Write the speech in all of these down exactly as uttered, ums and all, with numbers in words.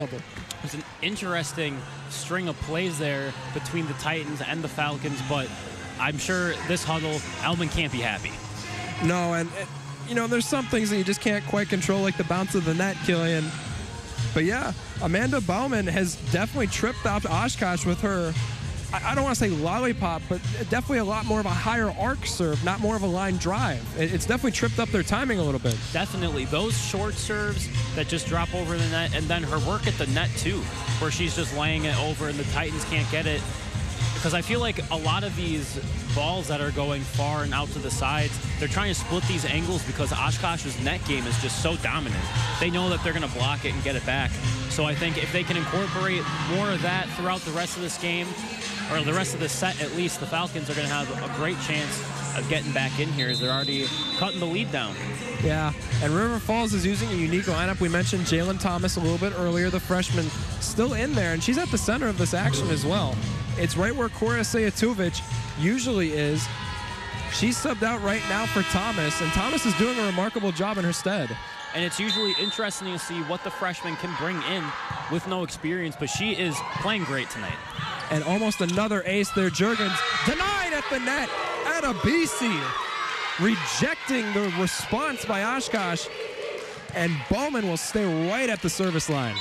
There's an interesting string of plays there between the Titans and the Falcons, but I'm sure this huddle, Elman can't be happy. No, and, and you know, there's some things that you just can't quite control, like the bounce of the net, Killian. But yeah, Amanda Bauman has definitely tripped off Oshkosh with her, I, I don't want to say lollipop, but definitely a lot more of a higher arc serve, not more of a line drive. It, it's definitely tripped up their timing a little bit. Definitely. Those short serves that just drop over the net, and then her work at the net too, where she's just laying it over and the Titans can't get it. Because I feel like a lot of these balls that are going far and out to the sides, they're trying to split these angles because Oshkosh's net game is just so dominant. They know that they're going to block it and get it back. So I think if they can incorporate more of that throughout the rest of this game, or the rest of the set at least, the Falcons are going to have a great chance of getting back in here as they're already cutting the lead down. Yeah, and River Falls is using a unique lineup. We mentioned Jalen Thomas a little bit earlier, the freshman, still in there, and she's at the center of this action as well. It's right where Cora Sayatovic usually is. She's subbed out right now for Thomas, and Thomas is doing a remarkable job in her stead. And it's usually interesting to see what the freshman can bring in with no experience, but she is playing great tonight. And almost another ace there. Jurgens denied at the net. Adebisi rejecting the response by Oshkosh, and Bowman will stay right at the service line.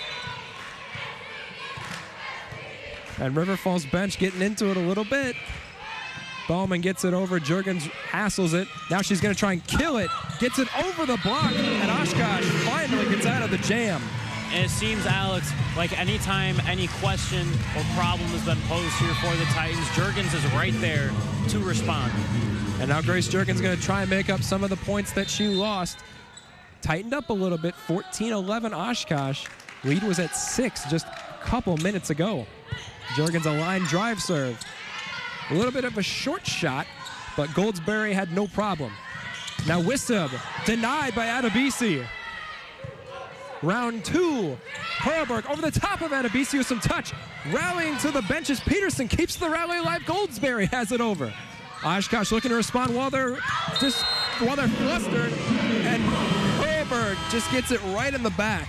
And River Falls bench getting into it a little bit. Bowman gets it over. Jurgens hassles it. Now she's going to try and kill it. Gets it over the block, and Oshkosh finally gets out of the jam. And it seems, Alex, like anytime any question or problem has been posed here for the Titans, Jurgens is right there to respond. And now Grace Jurgens going to try and make up some of the points that she lost. Tightened up a little bit, fourteen eleven Oshkosh. Lead was at six just a couple minutes ago. Jurgens a line drive serve. A little bit of a short shot, but Goldsberry had no problem. Now Wissub denied by Adebisi. Round two. Perlberg over the top of Adebisi with some touch. Rallying to the benches. Peterson keeps the rally alive. Goldsberry has it over. Oshkosh looking to respond while they're just while they're flustered, and Perlberg just gets it right in the back.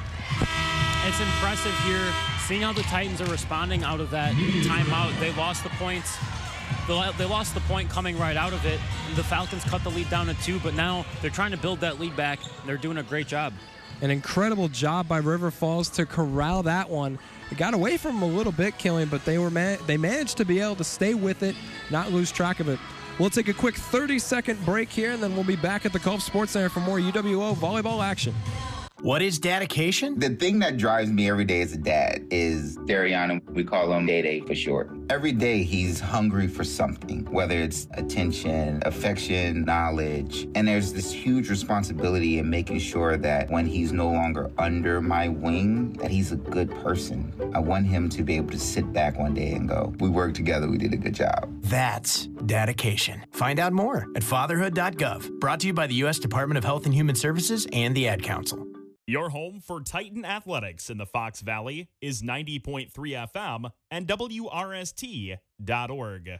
It's impressive here, seeing how the Titans are responding out of that timeout. They lost the points. They lost the point coming right out of it. The Falcons cut the lead down to two, but now they're trying to build that lead back. They're doing a great job. An incredible job by River Falls to corral that one. It got away from them a little bit, Killian, but they were man they managed to be able to stay with it, not lose track of it. We'll take a quick thirty second break here, and then we'll be back at the Gulf Sports Center for more U W O volleyball action. What is dedication? The thing that drives me every day as a dad is Dariana. We call him Day Day for short. Every day he's hungry for something, whether it's attention, affection, knowledge. And there's this huge responsibility in making sure that when he's no longer under my wing, that he's a good person. I want him to be able to sit back one day and go, we worked together, we did a good job. That's dedication. Find out more at fatherhood dot gov. Brought to you by the U S Department of Health and Human Services and the Ad Council. Your home for Titan Athletics in the Fox Valley is ninety point three F M and W R S T dot org.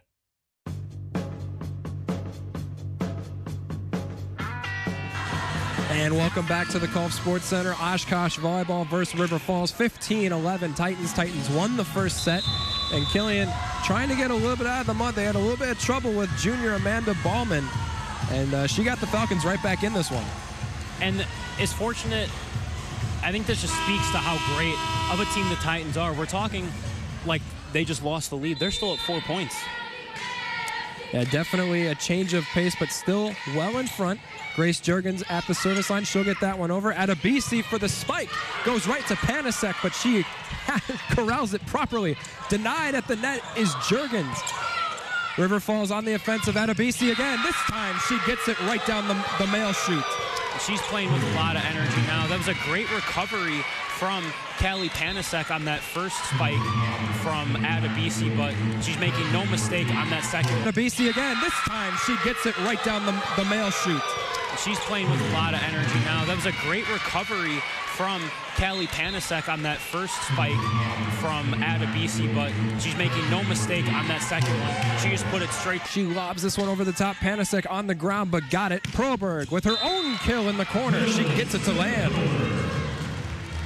And welcome back to the Gulf Sports Center. Oshkosh volleyball versus River Falls, fifteen eleven. Titans. Titans won the first set. And Killian trying to get a little bit out of the mud. They had a little bit of trouble with junior Amanda Ballman. And uh, she got the Falcons right back in this one. And it's fortunate. I think this just speaks to how great of a team the Titans are. We're talking like they just lost the lead. They're still at four points. Yeah, definitely a change of pace, but still well in front. Grace Jurgens at the service line. She'll get that one over. Adebisi for the spike. Goes right to Panasek, but she corrals it properly. Denied at the net is Jurgens. River Falls on the offensive. Adebisi again. This time she gets it right down the, the male chute. She's playing with a lot of energy now. That was a great recovery from Callie Panasek on that first spike from Adebisi, but she's making no mistake on that second. Adebisi again. This time she gets it right down the, the male chute. She's playing with a lot of energy now. That was a great recovery from Callie Panasek on that first spike from Adebisi, but she's making no mistake on that second one. She just put it straight. She lobs this one over the top. Panasek on the ground, but got it. Perlberg with her own kill in the corner. She gets it to land.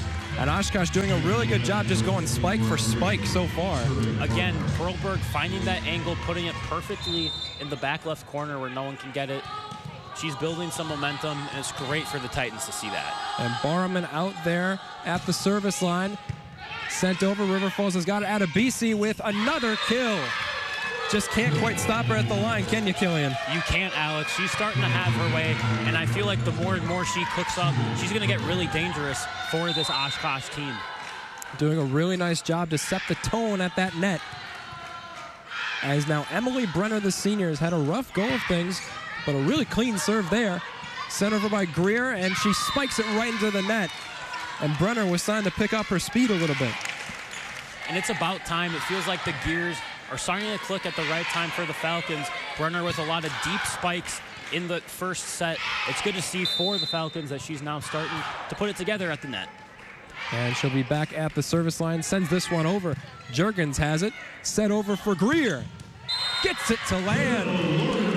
And Oshkosh doing a really good job just going spike for spike so far. Again, Perlberg finding that angle, putting it perfectly in the back left corner where no one can get it. She's building some momentum, and it's great for the Titans to see that. And Barman out there at the service line. Sent over. River Falls has got it. Adebisi with another kill. Just can't quite stop her at the line, can you, Killian? You can't, Alex. She's starting to have her way, and I feel like the more and more she cooks up, she's going to get really dangerous for this Oshkosh team. Doing a really nice job to set the tone at that net. As now Emily Brenner, the senior, has had a rough go of things, but a really clean serve there. Sent over by Greer, and she spikes it right into the net. And Brenner was starting to pick up her speed a little bit. And it's about time. It feels like the gears are starting to click at the right time for the Falcons. Brenner with a lot of deep spikes in the first set. It's good to see for the Falcons that she's now starting to put it together at the net. And she'll be back at the service line. Sends this one over. Juergens has it. Set over for Greer. Gets it to land.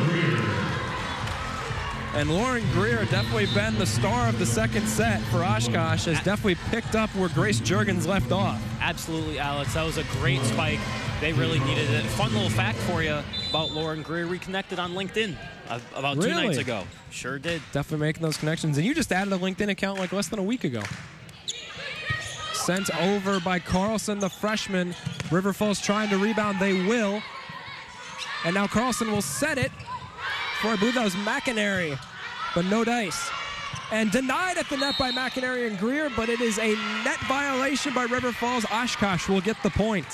And Lauren Greer definitely been the star of the second set for Oshkosh. Has definitely picked up where Grace Juergens left off. Absolutely, Alex. That was a great spike. They really needed it. Fun little fact for you about Lauren Greer. Reconnected on LinkedIn uh, about really? two nights ago. Sure did. Definitely making those connections. And you just added a LinkedIn account like less than a week ago. Sent over by Carlson, the freshman. River Falls trying to rebound. They will. And now Carlson will set it for, I believe that was McInerney, but no dice. And denied at the net by McInerney and Greer, but it is a net violation by River Falls. Oshkosh will get the point.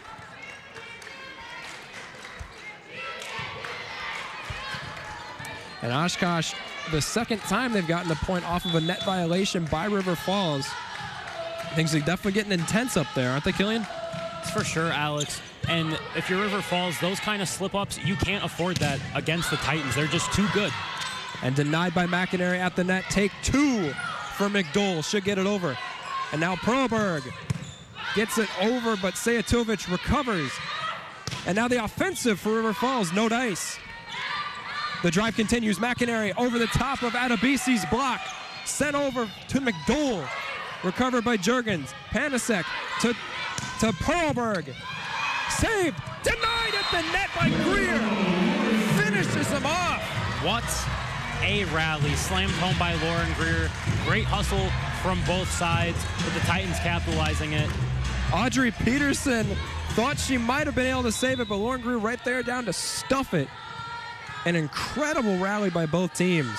And Oshkosh, the second time they've gotten the point off of a net violation by River Falls. Things are definitely getting intense up there, aren't they, Killian? For sure, Alex. And if you're River Falls, those kind of slip-ups, you can't afford that against the Titans. They're just too good. And denied by McInerney at the net. Take two for McDowell. Should get it over. And now Perlberg gets it over, but Sayatovic recovers. And now the offensive for River Falls. No dice. The drive continues. McInerney over the top of Adebisi's block. Sent over to McDowell. Recovered by Juergens. Panasek to, to Perlberg. Saved. Denied at the net by Greer. Finishes him off. What a rally. Slammed home by Lauren Greer. Great hustle from both sides, with the Titans capitalizing it. Audrey Peterson thought she might have been able to save it, but Lauren Greer right there down to stuff it. An incredible rally by both teams.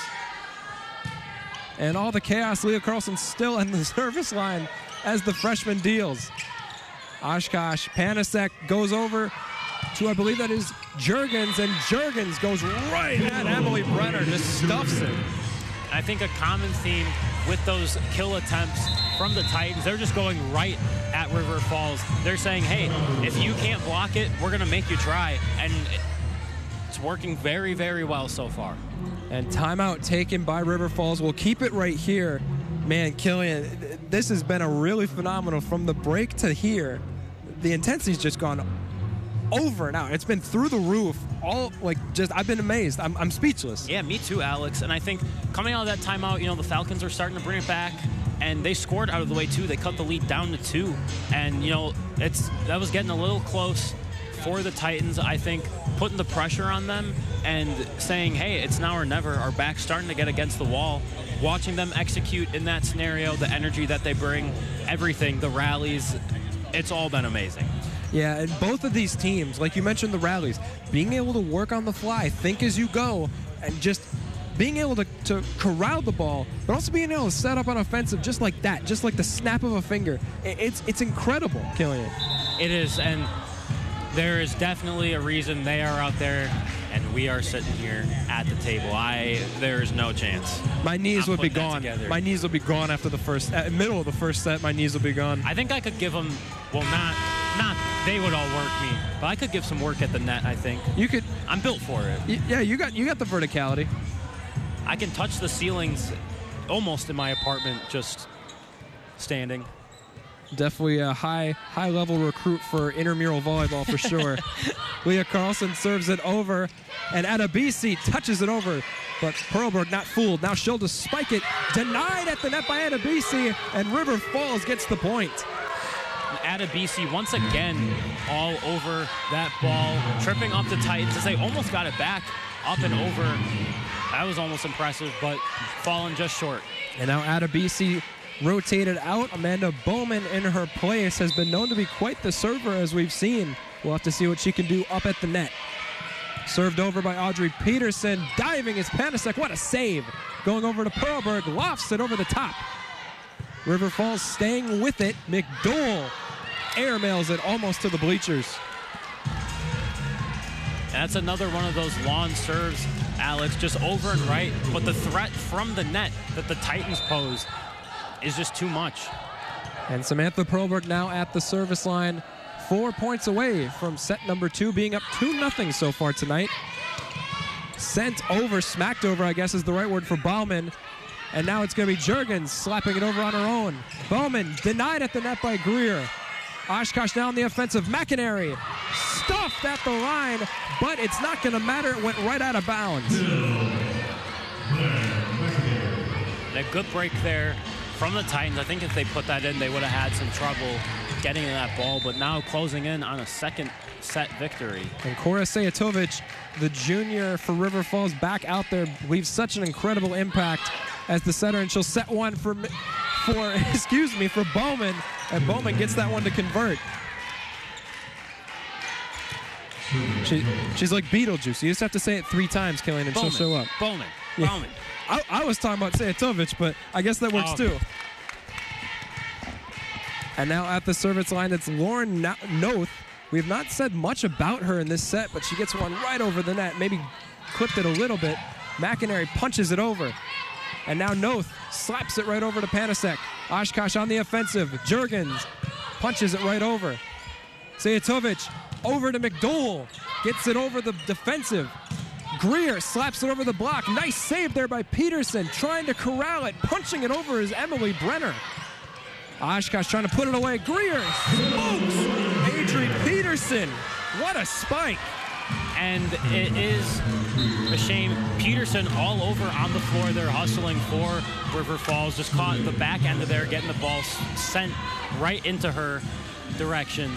And all the chaos, Leah Carlson still in the service line as the freshman deals. Oshkosh, Panasek goes over to, I believe that is Juergens, and Juergens goes right at Emily Brenner, just stuffs it. I think a common theme with those kill attempts from the Titans, they're just going right at River Falls. They're saying, hey, if you can't block it, we're going to make you try. And it's working very, very well so far. And timeout taken by River Falls. We'll keep it right here. Man, Killian, this has been a really phenomenal from the break to here. The intensity's just gone over and out. It's been through the roof. All like just, I've been amazed. I'm, I'm speechless. Yeah, me too, Alex. And I think coming out of that timeout, you know, the Falcons are starting to bring it back, and they scored out of the way too. They cut the lead down to two, and you know, it's that was getting a little close for the Titans. I think putting the pressure on them and saying, hey, it's now or never. Our back's starting to get against the wall. Watching them execute in that scenario, the energy that they bring, everything, the rallies, it's all been amazing. Yeah, and both of these teams, like you mentioned, the rallies, being able to work on the fly, think as you go, and just being able to, to corral the ball, but also being able to set up on offensive just like that, just like the snap of a finger. It's it's incredible, Killian. It is, and there is definitely a reason they are out there and we are sitting here at the table. I there is no chance. My knees I'm would be putting that gone. together. My knees will be gone after the first, uh, middle of the first set. My knees will be gone. I think I could give them, well, not, not they would all work me, but I could give some work at the net. I think You could, I'm built for it. y- yeah, you got you got the verticality. I can touch the ceilings almost in my apartment just standing. Definitely a high high level recruit for intramural volleyball for sure. Leah Carlson serves it over, and Adebisi touches it over, but Perlberg not fooled. Now she'll just spike it, denied at the net by Adebisi, and River Falls gets the point. Adebisi once again all over that ball, tripping up the Titans as they almost got it back up and over. That was almost impressive, but falling just short. And now Adebisi rotated out. Amanda Bowman in her place has been known to be quite the server, as we've seen. We'll have to see what she can do up at the net. Served over by Audrey Peterson. Diving is Panasek. What a save. Going over to Perlberg. Lofts it over the top. River Falls staying with it. McDowell airmails it almost to the bleachers. That's another one of those lawn serves, Alex, just over and right. But the threat from the net that the Titans pose is just too much. And Samantha Perlberg now at the service line, four points away from set number two, being up two nothing so far tonight. Sent over, smacked over, I guess is the right word for Bauman. And now it's going to be Juergens slapping it over on her own. Bowman denied at the net by Greer. Oshkosh now on the offensive. McInerney stuffed at the line, but it's not going to matter. It went right out of bounds. A good break there from the Titans. I think if they put that in, they would have had some trouble getting to that ball, but now closing in on a second set victory. And Cora Sayatovic, the junior for River Falls, back out there, leaves such an incredible impact as the setter, and she'll set one for, for excuse me, for Bowman, and Bowman gets that one to convert. She, she's like Beetlejuice. You just have to say it three times, Killian, and Bowman, she'll show up. Bowman, Yeah. Bowman. I, I was talking about Sayatovic, but I guess that works Oh. too. And now at the service line, it's Lauren No- Noth. We have not said much about her in this set, but she gets one right over the net, maybe clipped it a little bit. McInerney punches it over. And now Noth slaps it right over to Panasek. Oshkosh on the offensive. Juergens punches it right over. Sayatovic over to McDowell. Gets it over the defensive. Greer slaps it over the block. Nice save there by Peterson, trying to corral it. Punching it over is Emily Brenner. Oshkosh trying to put it away. Greer smokes Adri Peterson. What a spike. And it is a shame. Peterson all over on the floor. They're hustling for River Falls. Just caught the back end of there, getting the ball sent right into her direction.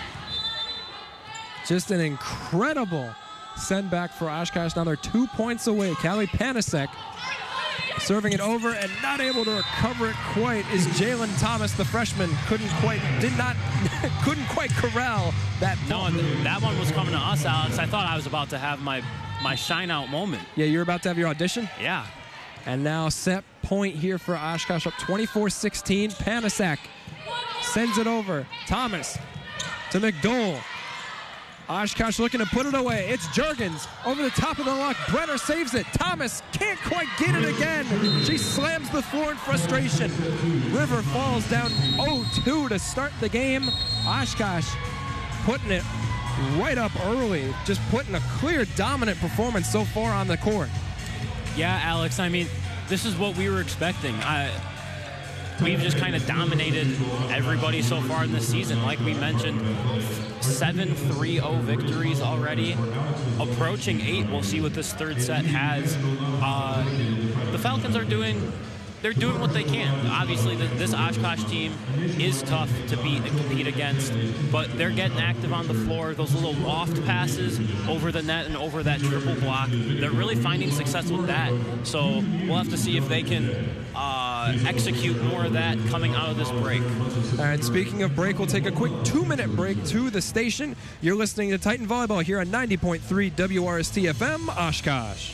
Just an incredible send back for Oshkosh. Now they're two points away. Callie Panasek serving it over and not able to recover it quite is Jalen Thomas, the freshman. Couldn't quite, did not, couldn't quite corral that ball. No, and that one was coming to us, Alex. I thought I was about to have my, my shine out moment. Yeah, you're about to have your audition? Yeah. And now set point here for Oshkosh, up twenty-four sixteen. Panasek sends it over. Thomas to McDowell. Oshkosh looking to put it away. It's Juergens over the top of the luck. Brenner saves it. Thomas can't quite get it again. She slams the floor in frustration. River Falls down oh two to start the game. Oshkosh putting it right up early, just putting a clear dominant performance so far on the court. Yeah, Alex, I mean, this is what we were expecting. I, we've just kind of dominated everybody so far in this season. Like we mentioned, seven three oh victories already, approaching eight. We'll see what this third set has. Uh, the Falcons are doing, they're doing what they can. Obviously, the, this Oshkosh team is tough to beat and compete against, but they're getting active on the floor. Those little loft passes over the net and over that triple block, they're really finding success with that. So we'll have to see if they can uh, execute more of that coming out of this break. All right, speaking of break, we'll take a quick two-minute break to the station. You're listening to Titan Volleyball here on ninety point three W R S T F M, Oshkosh.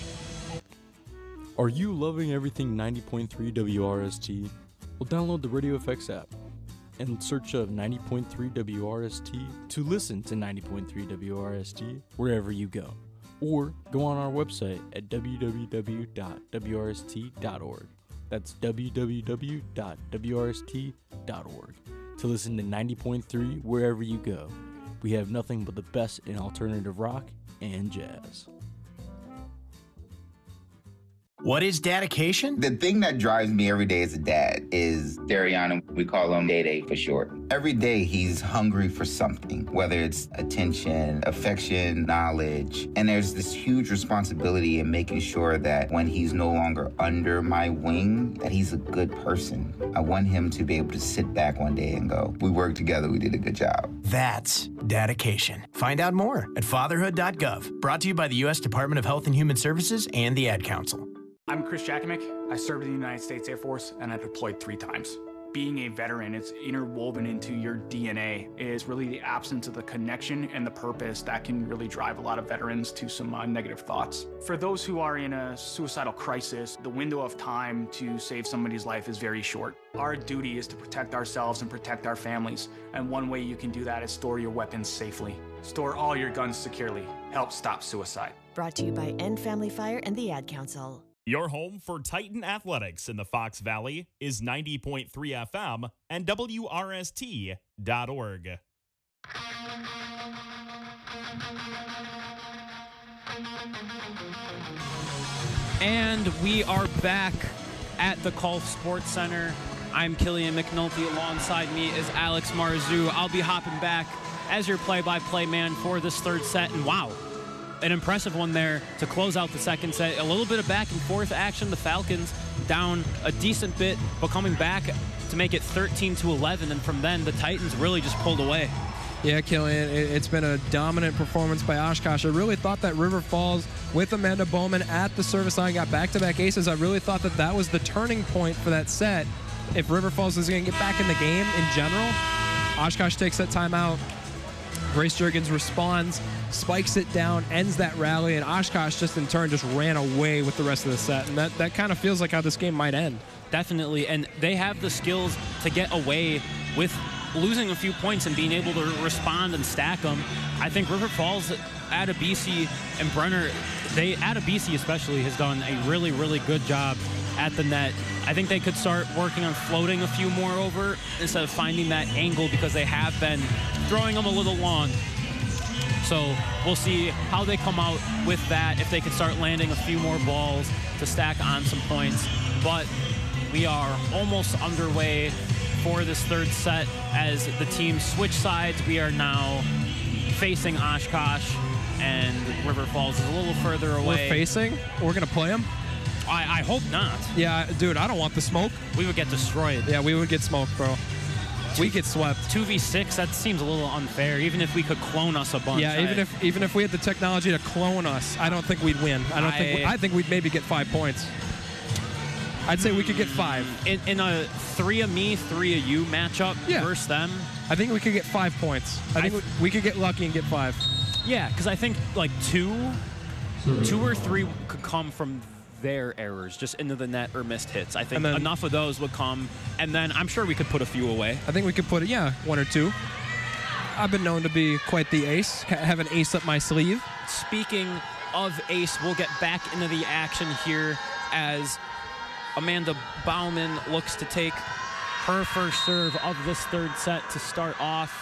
Are you loving everything ninety point three W R S T? Well, download the Radio F X app and search up ninety point three W R S T to listen to ninety point three W R S T wherever you go. Or go on our website at w w w dot w r s t dot org. That's w w w dot w r s t dot org to listen to ninety point three wherever you go. We have nothing but the best in alternative rock and jazz. What is dedication? The thing that drives me every day as a dad is Dariana. We call him Day-Day for short. Every day he's hungry for something, whether it's attention, affection, knowledge. And there's this huge responsibility in making sure that when he's no longer under my wing, that he's a good person. I want him to be able to sit back one day and go, we worked together, we did a good job. That's dedication. Find out more at fatherhood dot gov. Brought to you by the U S Department of Health and Human Services and the Ad Council. I'm Chris Jakimick. I served in the United States Air Force and I deployed three times. Being a veteran, it's interwoven into your D N A. It is really the absence of the connection and the purpose that can really drive a lot of veterans to some uh, negative thoughts. For those who are in a suicidal crisis, the window of time to save somebody's life is very short. Our duty is to protect ourselves and protect our families. And one way you can do that is store your weapons safely. Store all your guns securely. Help stop suicide. Brought to you by End Family Fire and the Ad Council. Your home for Titan Athletics in the Fox Valley is ninety point three F M and W R S T dot org. And we are back at the Colf Sports Center. I'm Killian McNulty. Alongside me is Alex Marzu. I'll be hopping back as your play-by-play man for this third set. And wow, an impressive one there to close out the second set. A little bit of back and forth action. The Falcons down a decent bit, but coming back to make it thirteen to eleven. And from then, the Titans really just pulled away. Yeah, Killian, it's been a dominant performance by Oshkosh. I really thought that River Falls, with Amanda Bowman at the service line, got back-to-back aces. I really thought that that was the turning point for that set. If River Falls is going to get back in the game in general, Oshkosh takes that timeout. Grace Jurgens responds, spikes it down, ends that rally, and Oshkosh just in turn just ran away with the rest of the set. And that, that kind of feels like how this game might end. Definitely, and they have the skills to get away with losing a few points and being able to respond and stack them. I think River Falls, Adebisi, and Brenner, they Adebisi especially has done a really, really good job at the net. I think they could start working on floating a few more over instead of finding that angle, because they have been throwing them a little long. So we'll see how they come out with that, if they can start landing a few more balls to stack on some points. But we are almost underway for this third set as the teams switch sides. We are now facing Oshkosh, and River Falls is a little further away. We're facing? We're going to play them? I, I hope not. Yeah, dude, I don't want the smoke. We would get destroyed. Yeah, we would get smoked, bro. Two, we get swept. two v six, that seems a little unfair, even if we could clone us a bunch. Yeah, even I, if even if we had the technology to clone us, I don't think we'd win. I don't I, think we, I think we'd maybe get five points. I'd say we could get five. In, in a three of me, three of you matchup Yeah. versus them. I think we could get five points. I think I we, we could get lucky and get five. Yeah, because I think like two, two or three could come from their errors, just into the net or missed hits. I think then, enough of those would come, and then I'm sure we could put a few away. I think we could put it, yeah, one or two. I've been known to be quite the ace, have an ace up my sleeve. Speaking of ace, we'll get back into the action here as Amanda Bauman looks to take her first serve of this third set to start off.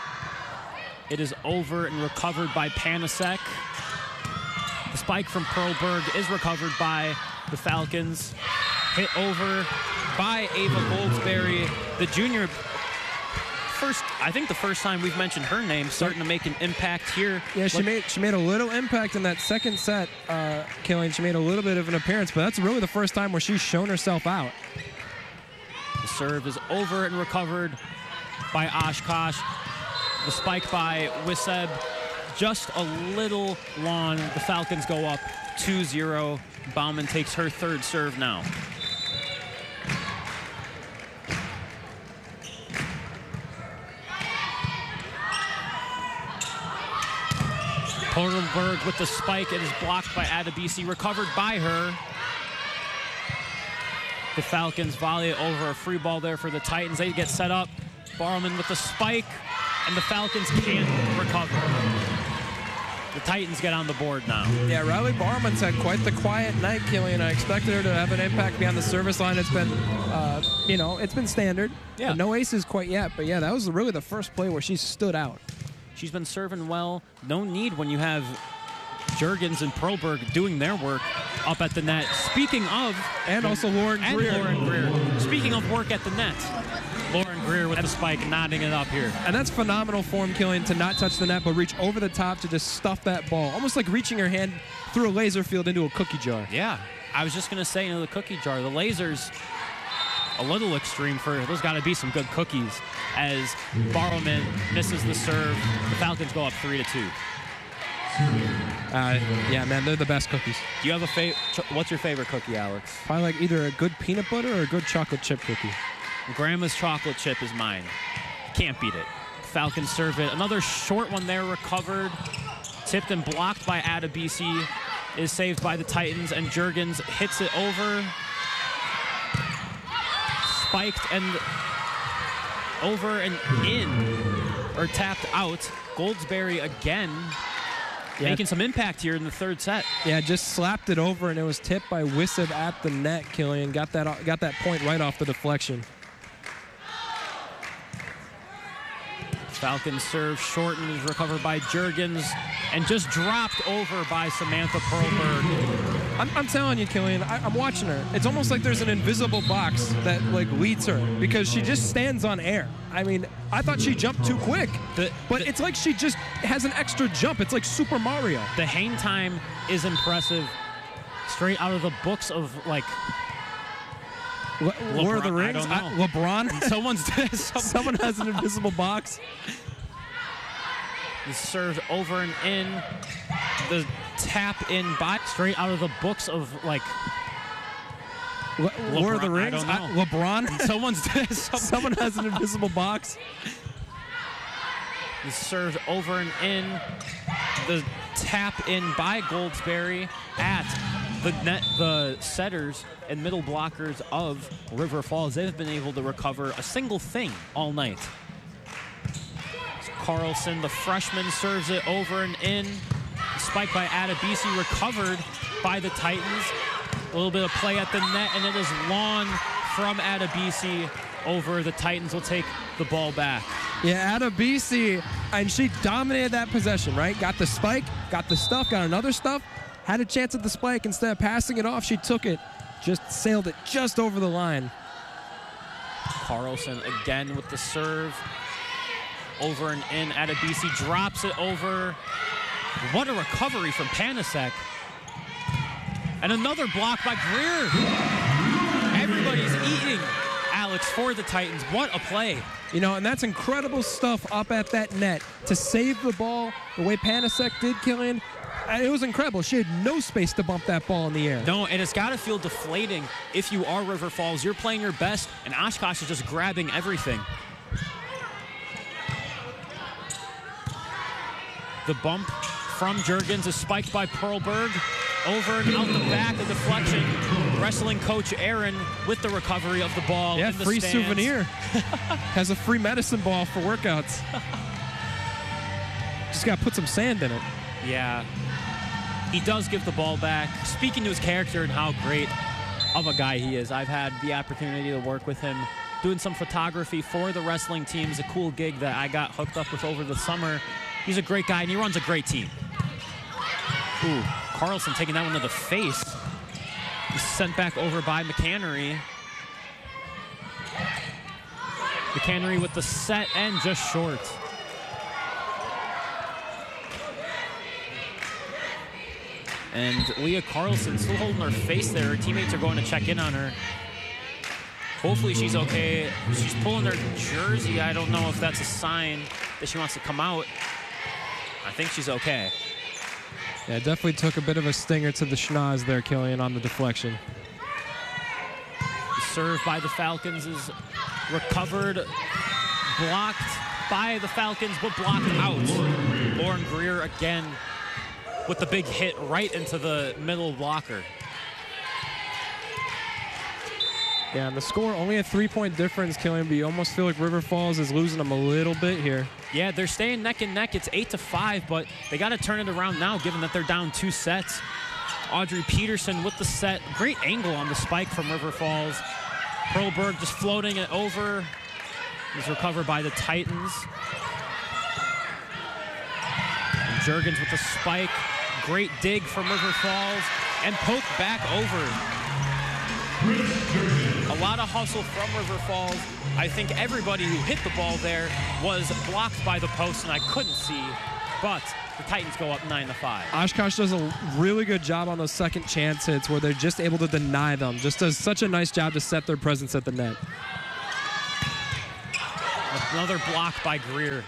It is over and recovered by Panasek. The spike from Perlberg is recovered by the Falcons. Hit over by Ava Goldsberry, the junior. First, I think the first time we've mentioned her name, starting to make an impact here. Yeah, she Look, made she made a little impact in that second set, uh, Killian. She made a little bit of an appearance, but that's really the first time where she's shown herself out. The serve is over and recovered by Oshkosh. The spike by Wiseb, just a little long. The Falcons go up two zero. Bauman takes her third serve now. Porterberg with the spike. It is blocked by Adebisi, recovered by her. The Falcons volley it over, a free ball there for the Titans. They get set up. Barlman with the spike, and the Falcons can't recover. The Titans get on the board now. Yeah, Riley Barman's had quite the quiet night, Killian. I expected her to have an impact beyond the service line. It's been, uh, you know, it's been standard. Yeah. No aces quite yet, but yeah, that was really the first play where she stood out. She's been serving well. No need when you have Jurgens and Perlberg doing their work up at the net. Speaking of, And also Lauren and Greer. Lauren Greer. Speaking of work at the net, Lauren Greer with the spike, nodding it up here. And that's phenomenal form, Killian, to not touch the net, but reach over the top to just stuff that ball. Almost like reaching your hand through a laser field into a cookie jar. Yeah, I was just going to say, you know, the cookie jar, the lasers, a little extreme for, there's got to be some good cookies as Barrowman misses the serve. The Falcons go up three to two. Uh, yeah, man, they're the best cookies. Do you have a favorite? What's your favorite cookie, Alex? Probably like either a good peanut butter or a good chocolate chip cookie. Grandma's chocolate chip is mine. Can't beat it. Falcons serve it. Another short one there, recovered. Tipped and blocked by Adebisi. Is saved by the Titans, and Juergens hits it over. Spiked and over and in, or tapped out. Goldsberry again, Yeah. making some impact here in the third set. Yeah, just slapped it over, and it was tipped by Wisib at the net, Killian. Got that, got that point right off the deflection. Falcons serve shortened, is recovered by Juergens, and just dropped over by Samantha Perlberg. I'm, I'm telling you, Killian, I, I'm watching her. It's almost like there's an invisible box that like leads her because she just stands on air. I mean, I thought she jumped too quick, The- but the- it's like she just has an extra jump. It's like Super Mario. The hang time is impressive. Straight out of the books of like Le- Lord of the LeBron- I Rings, don't know. I- LeBron. someone's Someone has an invisible box. is served over and in. The tap in by straight out of the books of like Le- Lord of the LeBron- I Rings, don't I- know. LeBron. someone's Someone has an invisible box. is served over and in. The tap in by Goldsberry at the net. The setters and middle blockers of River Falls, they've been able to recover a single thing all night. Carlson, the freshman, serves it over and in. Spiked by Adebisi, recovered by the Titans. A little bit of play at the net, and it is long from Adebisi over. The Titans will take the ball back. Yeah, Adebisi, and she dominated that possession, right? Got the spike, got the stuff, got another stuff, had a chance at the spike. Instead of passing it off, she took it, just sailed it just over the line. Carlson again with the serve. Over and in. Adebisi drops it over. What a recovery from Panasek. And another block by Greer. Everybody's eating, Alex, for the Titans. What a play. You know, and that's incredible stuff up at that net to save the ball the way Panasek did, Killian. And it was incredible. She had no space to bump that ball in the air. No, and it's got to feel deflating if you are River Falls. You're playing your best, and Oshkosh is just grabbing everything. The bump from Juergens is spiked by Perlberg. Over and out the back, the deflection. Wrestling coach Aaron with the recovery of the ball. Yeah, in the free stands. souvenir. Has a free medicine ball for workouts. Just got to put some sand in it. Yeah. He does give the ball back. Speaking to his character and how great of a guy he is, I've had the opportunity to work with him doing some photography for the wrestling teams, a cool gig that I got hooked up with over the summer. He's a great guy, and he runs a great team. Ooh, Carlson taking that one to the face. He's sent back over by McCannery. McCannery with the set and just short. And Leah Carlson still holding her face there. Her teammates are going to check in on her. Hopefully she's okay. She's pulling her jersey. I don't know if that's a sign that she wants to come out. I think she's okay. Yeah, it definitely took a bit of a stinger to the schnoz there, Killian, on the deflection. The serve by the Falcons is recovered, blocked by the Falcons, but blocked out. Lauren Greer again with the big hit right into the middle blocker. Yeah, and the score only a three-point difference, Killian, but you almost feel like River Falls is losing them a little bit here. Yeah, they're staying neck and neck. It's eight to five, but they got to turn it around now, given that they're down two sets. Audrey Peterson with the set. Great angle on the spike from River Falls. Perlberg just floating it over. Is recovered by the Titans. And Juergens with the spike. Great dig from River Falls. and poked back over. A lot of hustle from River Falls. I think everybody who hit the ball there was blocked by the post, and I couldn't see, but the Titans go up nine to five. Oshkosh does a really good job on those second chance hits where they're just able to deny them. Just does such a nice job to set their presence at the net. Another block by Greer.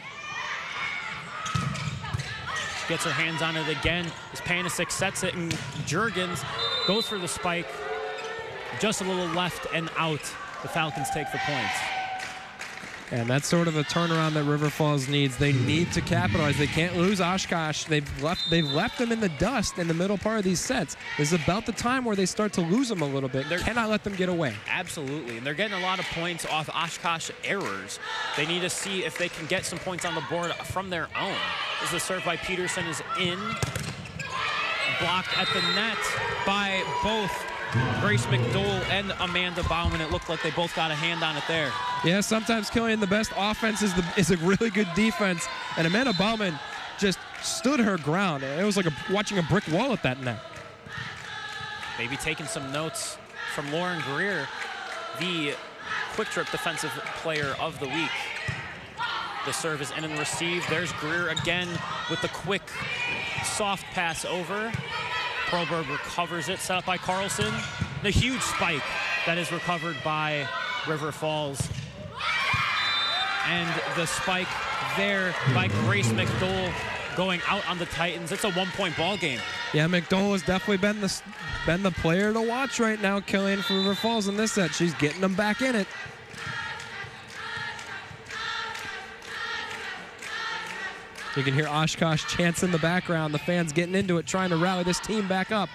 She gets her hands on it again as Panasic sets it, and Juergens goes for the spike. Just a little left and out. The Falcons take the points. And that's sort of a turnaround that River Falls needs. They need to capitalize. They can't lose Oshkosh. They've left they've left them in the dust in the middle part of these sets. This is about the time where they start to lose them a little bit. They cannot let them get away. Absolutely. And they're getting a lot of points off Oshkosh errors. They need to see if they can get some points on the board from their own. As the serve by Peterson is in. Blocked at the net by both Grace McDowell and Amanda Bauman. It looked like they both got a hand on it there. Yeah, sometimes, Killian, the best offense is, the, is a really good defense. And Amanda Bauman just stood her ground. It was like a, watching a brick wall at that net. Maybe taking some notes from Lauren Greer, the Quick Trip Defensive Player of the Week. The serve is in and received. There's Greer again with the quick, soft pass over. Perlberg recovers it, set up by Carlson. The huge spike that is recovered by River Falls. And the spike there by Grace McDowell going out on the Titans. It's a one-point ball game. Yeah, McDowell has definitely been the, been the player to watch right now, Killian, for River Falls in this set. She's getting them back in it. You can hear Oshkosh chants in the background. The fans getting into it, trying to rally this team back up.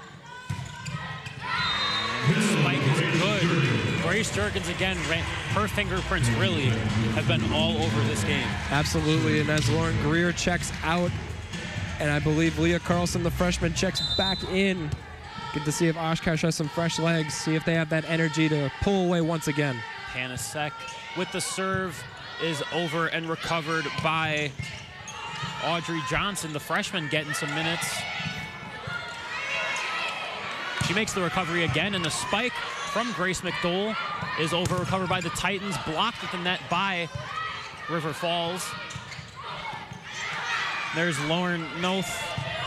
The spike is good. Grace Juergens again, her fingerprints really have been all over this game. Absolutely, and as Lauren Greer checks out, and I believe Leah Carlson, the freshman, checks back in. Good to see if Oshkosh has some fresh legs, see if they have that energy to pull away once again. Panasic with the serve is over and recovered by Audrey Johnson, the freshman, getting some minutes. She makes the recovery again, and the spike from Grace McDowell is over, recovered by the Titans, blocked at the net by River Falls. There's Lauren Noth.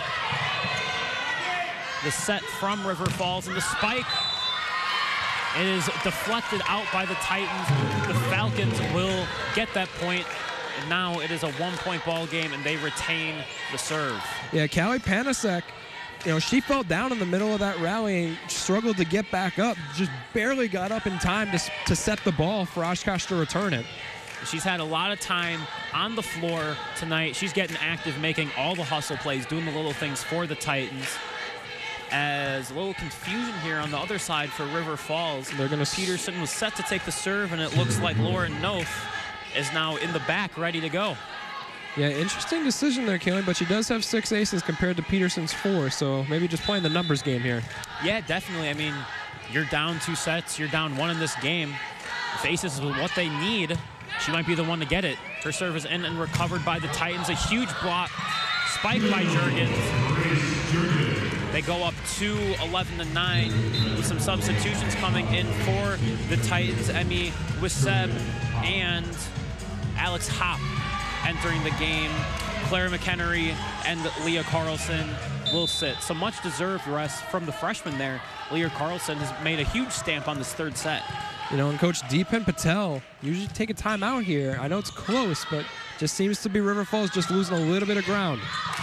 The set from River Falls, and the spike is deflected out by the Titans. The Falcons will get that point. And now it is a one-point ball game, and they retain the serve. Yeah, Callie Panasic, you know, she fell down in the middle of that rally and struggled to get back up. Just barely got up in time to, to set the ball for Oshkosh to return it. She's had a lot of time on the floor tonight. She's getting active, making all the hustle plays, doing the little things for the Titans. As a little confusion here on the other side for River Falls. They're gonna Peterson was set to take the serve, and it looks like Lauren Noth is now in the back, ready to go. Yeah, interesting decision there, Kaylee, but she does have six aces compared to Peterson's four, so maybe just playing the numbers game here. Yeah, definitely. I mean, you're down two sets, you're down one in this game. If aces is what they need, she might be the one to get it. Her serve is in and recovered by the Titans. A huge block, spike by Juergens. They go up two, eleven to nine, with some substitutions coming in for the Titans. Emmy Wisseb and Alex Hopp entering the game. Claire McHenry and Leah Carlson will sit. So much deserved rest from the freshman there. Leah Carlson has made a huge stamp on this third set. You know, and Coach Deepan Patel usually take a timeout here. I know it's close, but just seems to be River Falls just losing a little bit of ground.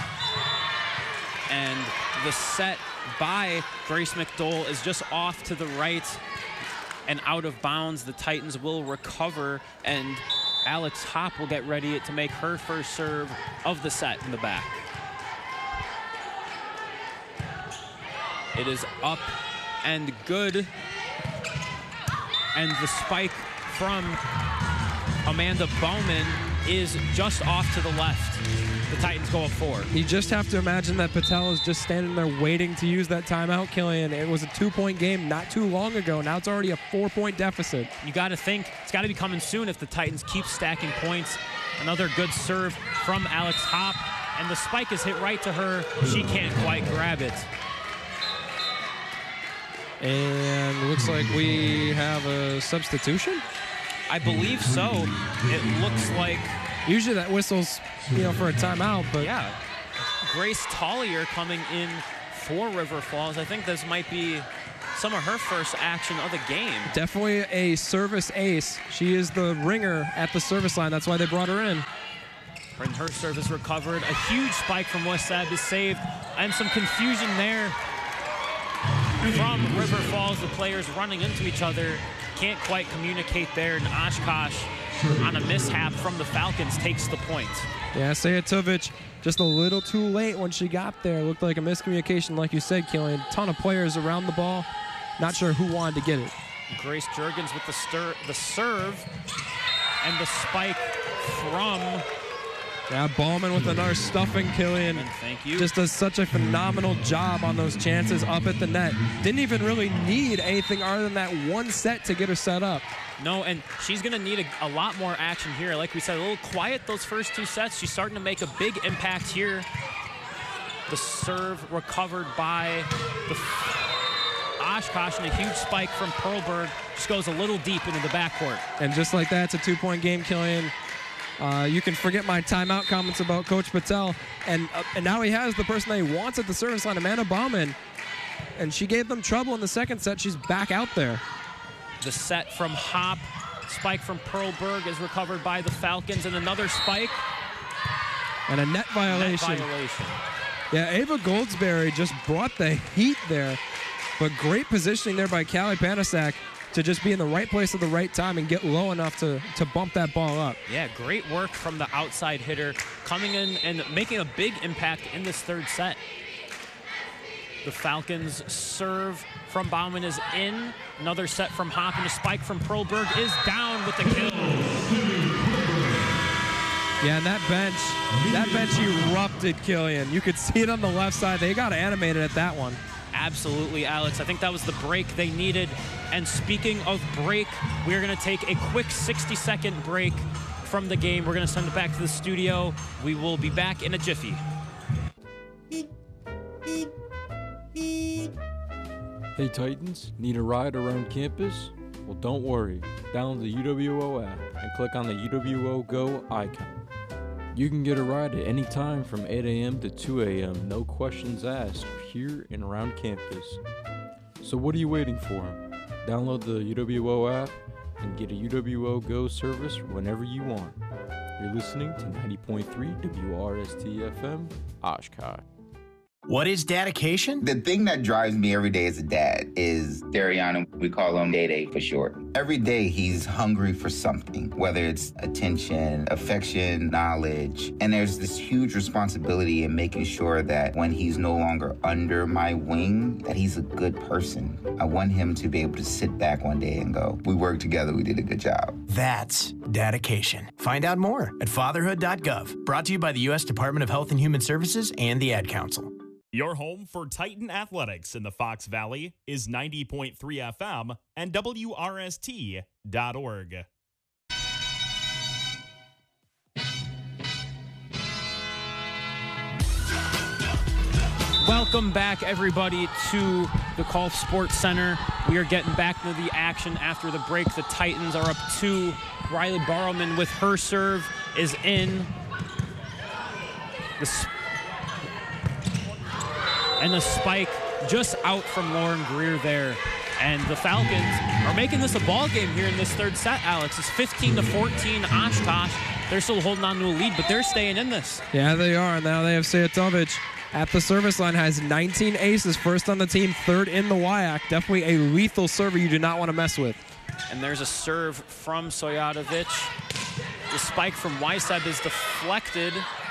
And the set by Grace McDowell is just off to the right and out of bounds. The Titans will recover, and Alex Hopp will get ready to make her first serve of the set in the back. It is up and good. And the spike from Amanda Bauman is just off to the left. The Titans go up four. You just have to imagine that Patel is just standing there waiting to use that timeout, Killian. It was a two-point game not too long ago. Now it's already a four-point deficit. You got to think it's got to be coming soon if the Titans keep stacking points. Another good serve from Alex Hopp, and the spike is hit right to her. She can't quite grab it. And looks like we have a substitution. I believe so. It looks like... Usually that whistles, you know, for a timeout, but... Yeah. Grace Tollier coming in for River Falls. I think this might be some of her first action of the game. Definitely a service ace. She is the ringer at the service line. That's why they brought her in. And her service recovered. A huge spike from Westside is saved. And some confusion there from River Falls. The players running into each other. Can't quite communicate there. And Oshkosh, on a mishap from the Falcons, takes the point. Yeah, Sayatovic just a little too late when she got there. Looked like a miscommunication, like you said, Killian. A ton of players around the ball. Not sure who wanted to get it. Grace Jurgens with the, stir, the serve and the spike from... Yeah, Ballman with another stuffing, Killian. And thank you. Just does such a phenomenal job on those chances up at the net. Didn't even really need anything other than that one set to get her set up. No, and she's going to need a, a lot more action here. Like we said, a little quiet those first two sets. She's starting to make a big impact here. The serve recovered by the Oshkosh, and a huge spike from Perlberg just goes a little deep into the backcourt. And just like that, it's a two-point game, Killian. Uh, you can forget my timeout comments about Coach Patel. And, uh, and now he has the person that he wants at the service line, Amanda Bauman. And she gave them trouble in the second set. She's back out there. The set from Hop. Spike from Perlberg is recovered by the Falcons. And another spike. And a net violation. Net violation. Yeah, Ava Goldsberry just brought the heat there. But great positioning there by Callie Panasak to just be in the right place at the right time and get low enough to, to bump that ball up. Yeah, great work from the outside hitter, coming in and making a big impact in this third set. The Falcons' serve from Bauman is in. Another set from Hop, and a spike from Perlberg is down with the kill. Yeah, and that bench, that bench erupted, Killian. You could see it on the left side. They got animated at that one. Absolutely, Alex. I think that was the break they needed. And speaking of break, we're going to take a quick sixty second break from the game. We're going to send it back to the studio. We will be back in a jiffy. Hey Titans, need a ride around campus? Well, don't worry. Download the U W O app and click on the U W O Go icon. You can get a ride at any time from eight a m to two a m, no questions asked, here and around campus. So what are you waiting for? Download the U W O app and get a U W O Go service whenever you want. You're listening to ninety point three W R S T F M, Oshkosh. What is dedication? The thing that drives me every day as a dad is Dariana. We call him Day Day for short. Every day he's hungry for something, whether it's attention, affection, knowledge. And there's this huge responsibility in making sure that when he's no longer under my wing, that he's a good person. I want him to be able to sit back one day and go, we worked together, we did a good job. That's dedication. Find out more at fatherhood dot gov. Brought to you by the U S Department of Health and Human Services and the Ad Council. Your home for Titan Athletics in the Fox Valley is ninety point three F M and W R S T dot org. Welcome back, everybody, to the Colf Sports Center. We are getting back into the action after the break. The Titans are up two. Riley Barrowman with her serve is in. The sp- and the spike just out from Lauren Greer there. And the Falcons are making this a ball game here in this third set, Alex. It's fifteen to fourteen Oshkosh. They're still holding on to a lead, but they're staying in this. Yeah, they are. Now they have Sayatovic at the service line, has nineteen aces, first on the team, third in the W I A C. Definitely a lethal server you do not want to mess with. And there's a serve from Soyatovic. The spike from Wyseb is deflected.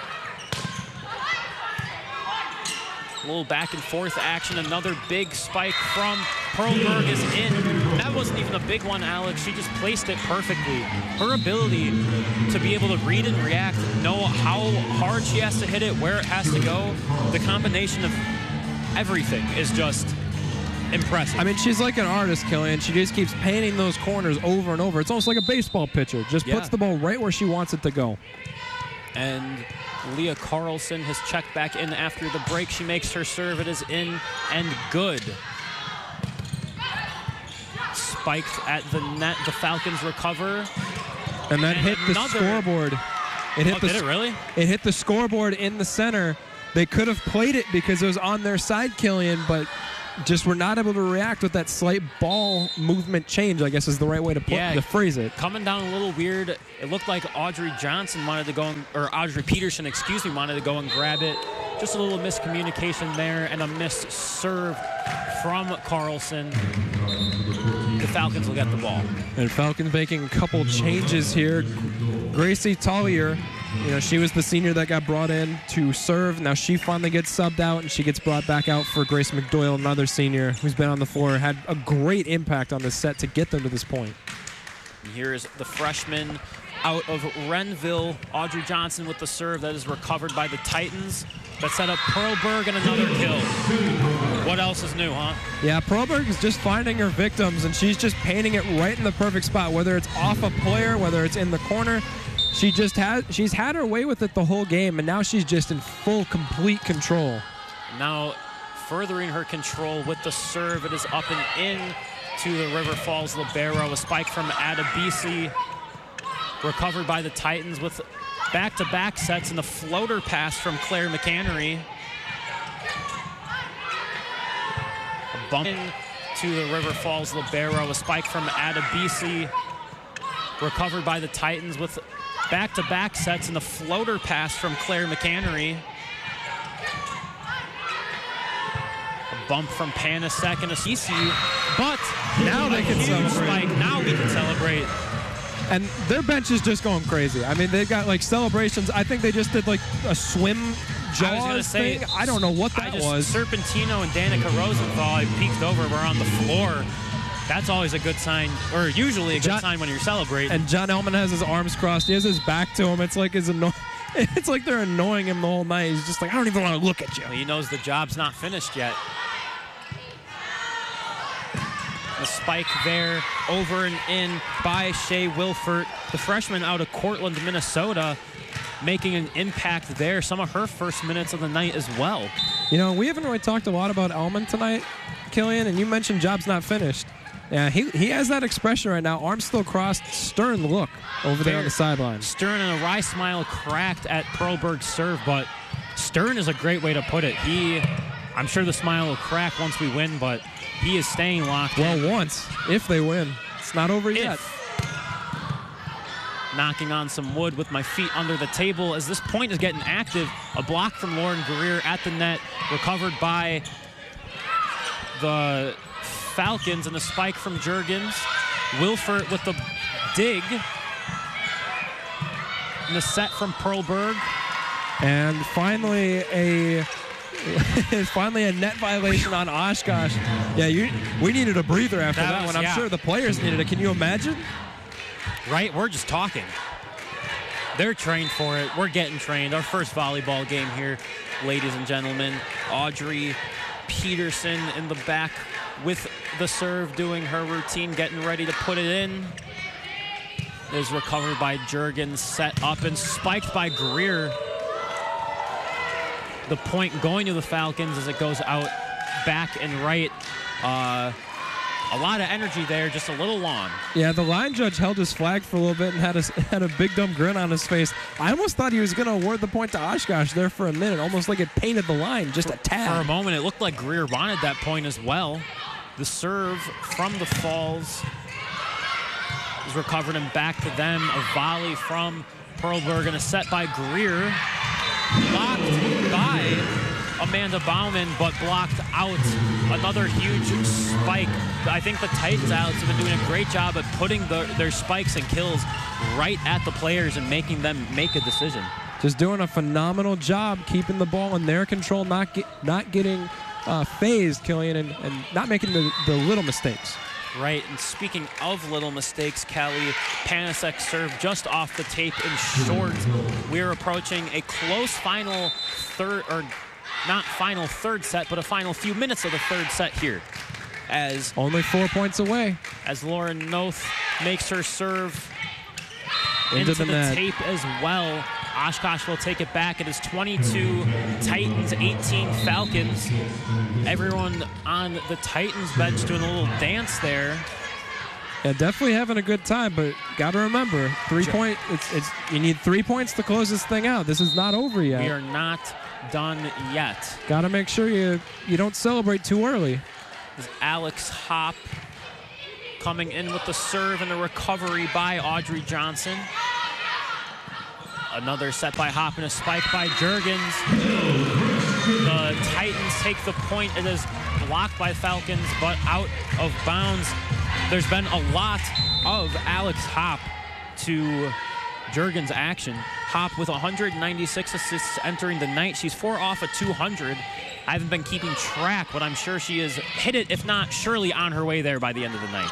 A little back and forth action. Another big spike from Perlberg is in. That wasn't even a big one, Alex. She just placed it perfectly. Her ability to be able to read and react, know how hard she has to hit it, where it has to go, the combination of everything is just impressive. I mean, she's like an artist, Killian. She just keeps painting those corners over and over. It's almost like a baseball pitcher. Just Yeah. puts the ball right where she wants it to go. And Leah Carlson has checked back in after the break. She makes her serve. It is in and good. spiked at the net. The Falcons recover. And that And hit the another- scoreboard. It hit Oh, the did it really? It hit the scoreboard in the center. They could have played it because it was on their side, Killian, but just were not able to react with that slight ball movement change, I guess is the right way to put Yeah. to phrase it. Coming down a little weird. It looked like Audrey Johnson wanted to go, and, or Audrey Peterson, excuse me, wanted to go and grab it. Just a little miscommunication there and a missed serve from Carlson. The Falcons will get the ball. And Falcons making a couple changes here. Gracie Tallier, you know, she was the senior that got brought in to serve. Now she finally gets subbed out, and she gets brought back out for Grace McDoyle, another senior who's been on the floor, had a great impact on this set to get them to this point. And here is the freshman out of Renville, Audrey Johnson with the serve that is recovered by the Titans. That set up Perlberg and another kill. What else is new, huh? Yeah, Perlberg is just finding her victims, and she's just painting it right in the perfect spot, whether it's off a player, whether it's in the corner. She just has, she's had her way with it the whole game, and now she's just in full, complete control. Now furthering her control with the serve. It is up and in to the River Falls Libero. A spike from Adebisi. Recovered by the Titans with back-to-back sets and the floater pass from Claire McHenry. A bump to the River Falls Libero. A spike from Adebisi. Recovered by the Titans with back-to-back sets and the floater pass from Claire McHenry. A bump from Panasek and Assisi, but Now they can huge celebrate. spike. Now we can celebrate. And their bench is just going crazy. I mean, they've got like celebrations. I think they just did like a swim I was jaws gonna say, thing. I don't know what I that just, was. Serpentino and Danica Rosenthal, I peeked over, were on the floor. That's always a good sign, or usually a good John- sign when you're celebrating. And John Elman has his arms crossed. He has his back to him. It's like his anno- It's like they're annoying him the whole night. He's just like, I don't even want to look at you. He knows the job's not finished yet. The spike there, over and in by Shea Wilfert, the freshman out of Cortland, Minnesota, making an impact there. Some of her first minutes of the night as well. You know, we haven't really talked a lot about Elman tonight, Killian, and you mentioned job's not finished. Yeah, he, he has that expression right now, arms still crossed, stern look over there on the sideline. Stern and a wry smile cracked at Perlberg's serve, but stern is a great way to put it. He, I'm sure the smile will crack once we win, but he is staying locked in. Well, once, if they win. It's not over yet. Knocking on some wood with my feet under the table as this point is getting active. A block from Lauren Greer at the net, recovered by the Falcons, and a spike from Juergens. Wilfert with the dig. And the set from Perlberg. And finally a finally a net violation on Oshkosh. Yeah, you, we needed a breather after That that, was- one. I'm yeah. sure the players needed it. Can you imagine? Right? We're just talking. They're trained for it. We're getting trained. Our first volleyball game here, ladies and gentlemen. Audrey Peterson in the back with the serve, doing her routine, getting ready to put it in. Is recovered by Juergens, set up and spiked by Greer. The point going to the Falcons as it goes out back and right. Uh, a lot of energy there, just a little long. Yeah, the line judge held his flag for a little bit and had a, had a big dumb grin on his face. I almost thought he was going to award the point to Oshkosh there for a minute, almost like it painted the line just a tad. For a moment, it looked like Greer wanted that point as well. The serve from the Falls is recovered and back to them. A volley from Perlberg and a set by Greer. Blocked by Amanda Bauman, but blocked out. Another huge spike. I think the Titans, Alex, have been doing a great job at putting the, their spikes and kills right at the players and making them make a decision. Just doing a phenomenal job keeping the ball in their control, not get, not getting uh, phased, Killian, and, and not making the, the little mistakes. Right, and speaking of little mistakes, Kelly, Panasek served just off the tape in short. We're approaching a close final third, or not final third set, but a final few minutes of the third set here. As Only four points away. As Lauren Noth makes her serve Into into, the the, net. tape as well. Oshkosh will take it back. It is twenty-two Titans, eighteen Falcons. Everyone on the Titans bench doing a little dance there. Yeah, definitely having a good time, but got to remember, three point. It's it's you need three points to close this thing out. This is not over yet. We are not done yet. Got to make sure you you don't celebrate too early. This is Alex Hopp coming in with the serve and the recovery by Audrey Johnson. Another set by Hopp and a spike by Juergens. The Titans take the point. It is blocked by Falcons, but out of bounds. There's been a lot of Alex Hopp to Juergens action. Hopp with one hundred ninety-six assists entering the night. She's four off of two hundred. I haven't been keeping track, but I'm sure she has hit it, if not surely on her way there by the end of the night.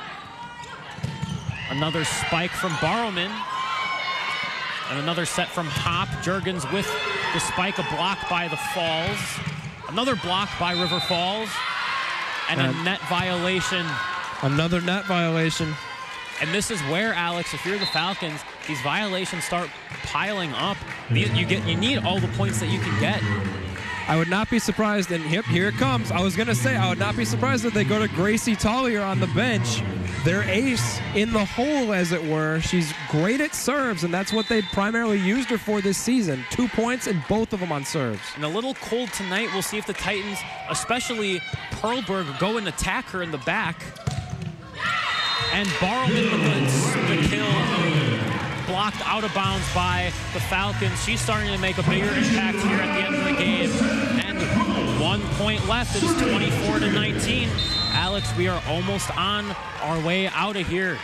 Another spike from Barrowman. And another set from Hopp. Juergens with the spike, a block by the Falls. Another block by River Falls. And a Uh, net violation. Another net violation. And this is where, Alex, if you're the Falcons, these violations start piling up. These- You get, you need all the points that you can get. I would not be surprised, and yep, here it comes. I was going to say, I would not be surprised if they go to Gracie Tollier on the bench. Their ace in the hole, as it were. She's great at serves, and that's what they primarily used her for this season. Two points, and both of them on serves. And a little cold tonight. We'll see if the Titans, especially Perlberg, go and attack her in the back. And Barrowman with the, the kill. Blocked out of bounds by the Falcons. She's starting to make a bigger impact here at the end of the game. And one point left. It is twenty-four to nineteen. Alex, we are almost on our way out of here.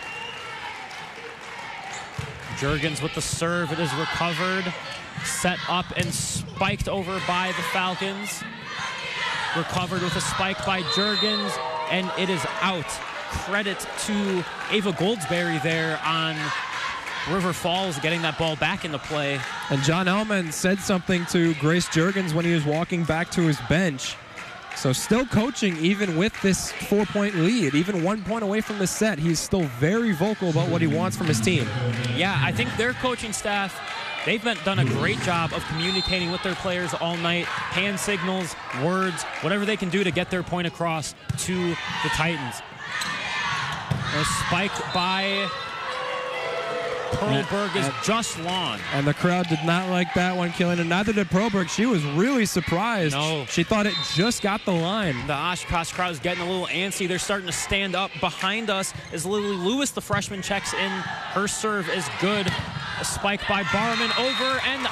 Juergens with the serve. It is recovered. Set up and spiked over by the Falcons. Recovered with a spike by Juergens. And it is out. Credit to Ava Goldsberry there on River Falls getting that ball back into play. And John Ellman said something to Grace Juergens when he was walking back to his bench. So still coaching even with this four-point lead, even one point away from the set. He's still very vocal about what he wants from his team. Yeah, I think their coaching staff, they've been, done a great job of communicating with their players all night. Hand signals, words, whatever they can do to get their point across to the Titans. A spike by Perlberg is just long. And the crowd did not like that one, Killian, and neither did Perlberg. She was really surprised. No. She thought it just got the line. The Oshkosh crowd is getting a little antsy. They're starting to stand up behind us as Lily Lewis, the freshman, checks in. Her serve is good. A spike by Barman over and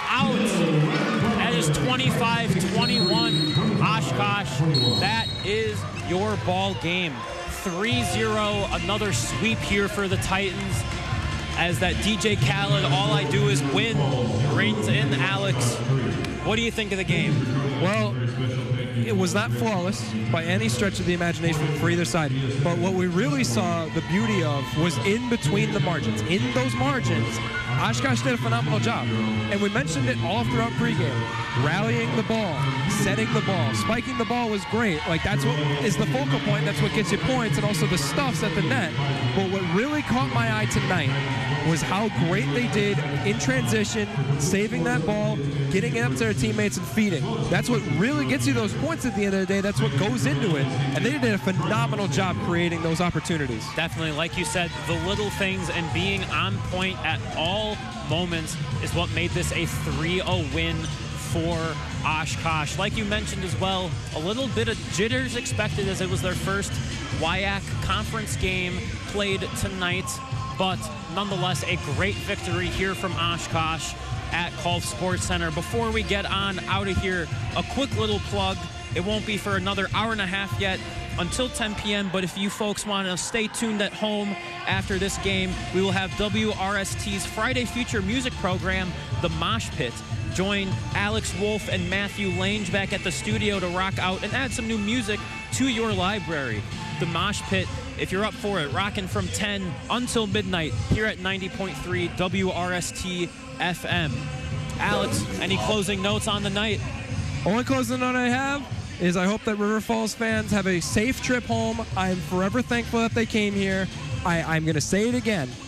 out. That is twenty-five twenty-one. Oshkosh, that is your ball game. three zero, another sweep here for the Titans. As that D J Khaled, all I do is win, reigns in. Alex, what do you think of the game? Well, it was not flawless by any stretch of the imagination for either side. But what we really saw the beauty of was in between the margins. In those margins, Oshkosh did a phenomenal job. And we mentioned it all throughout pregame. Rallying the ball, setting the ball, spiking the ball was great. Like, that's what is the focal point. That's what gets you points, and also the stuffs at the net. But what really caught my eye tonight was how great they did in transition, saving that ball, getting it up to their teammates and feeding. That's what really gets you those points at the end of the day. That's what goes into it. And they did a phenomenal job creating those opportunities. Definitely, like you said, the little things and being on point at all moments is what made this a three oh win for Oshkosh. Like you mentioned as well, a little bit of jitters expected as it was their first W I A C conference game played tonight, but nonetheless a great victory here from Oshkosh at Colf Sports Center. Before we get on out of here, a quick little plug. It won't be for another hour and a half yet until ten p m, but if you folks want to stay tuned at home after this game, we will have W R S T's Friday Future Music program, The Mosh Pit. Join Alex Wolf and Matthew Lange back at the studio to rock out and add some new music to your library. The Mosh Pit, if you're up for it, rocking from ten until midnight here at ninety point three W R S T F M. Alex, any closing notes on the night? Only closing note I have is I hope that River Falls fans have a safe trip home. I'm forever thankful that they came here. I, I'm going to say it again.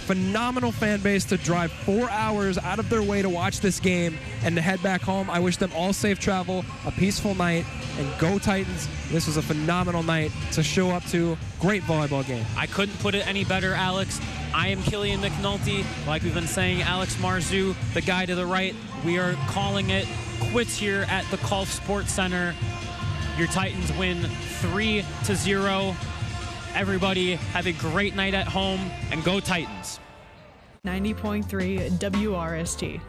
phenomenal fan base to drive four hours out of their way to watch this game and to head back home. I wish them all safe travel, a peaceful night, and go Titans. This was a phenomenal night to show up to. Great volleyball game. I couldn't put it any better, Alex. I am Killian McNulty. Like we've been saying, Alex Marzu, the guy to the right. We are calling it quits here at the Kolf Sports Center. Your Titans win three to zero. Everybody have a great night at home, and go Titans. ninety point three W R S T.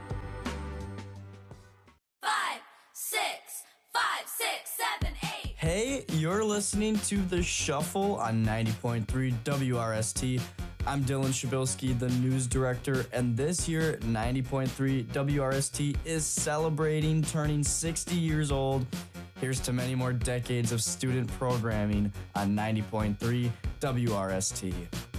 Five, six, five, six, seven, eight. Hey, you're listening to The Shuffle on ninety point three W R S T. I'm Dylan Shabilsky, the news director, and this year, ninety point three W R S T is celebrating turning sixty years old. Here's to many more decades of student programming on ninety point three W R S T.